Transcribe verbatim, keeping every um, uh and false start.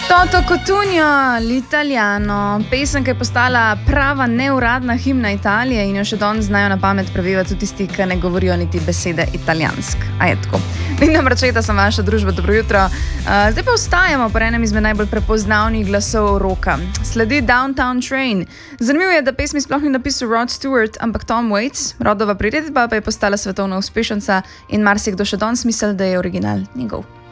Toto Cotugno, l'italiano, pesem, ki je postala prava neuradna himna Italije in jo še danes znajo na pamet prevevati tudi tisti, ki ne govorijo niti besede italijansk. A je tako. Linda Marčeta sem vaša družba, dobro jutro. Uh, zdaj pa ostajamo po enem izmed najbolj prepoznavnih glasov roka. Sledi Downtown Train. Zanimivo je, da pesmi sploh ni napisal Rod Stewart, ampak Tom Waits. Rodova priredba pa je postala svetovna uspešnica in marsikdo še danes misli, da je original njegov.